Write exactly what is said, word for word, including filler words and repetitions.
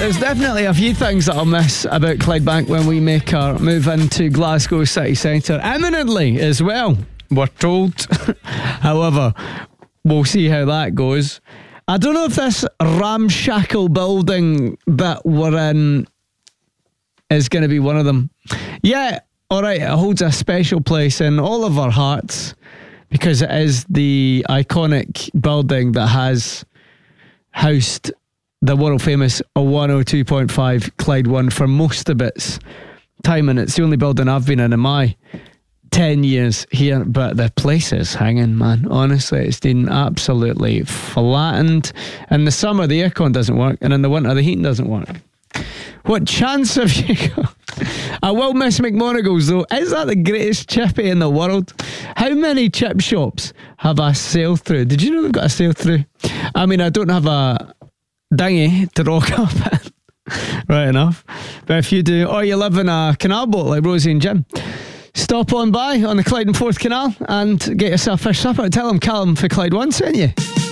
there's definitely a few things that I'll miss about Clydebank when we make our move into Glasgow city centre imminently as well, we're told. However, we'll see how that goes. I don't know if this ramshackle building that we're in is going to be one of them. Yeah, alright, it holds a special place in all of our hearts because it is the iconic building that has housed the world famous one oh two point five Clyde One for most of its time, and it's the only building I've been in in my ten years here. But the place is hanging, man. Honestly, it's been absolutely flattened. In the summer the aircon doesn't work, and in the winter the heating doesn't work. What chance have you got? I will miss McMonagle's though. Is that the greatest chippy in the world? How many chip shops have I sailed through? Did you know they've got a sail through? I mean, I don't have a dinghy to rock up in. Right enough. But if you do, or you live in a canal boat like Rosie and Jim, stop on by on the Clyde and Forth Canal and get yourself a fish supper. Tell them Callum for Clyde One sent you.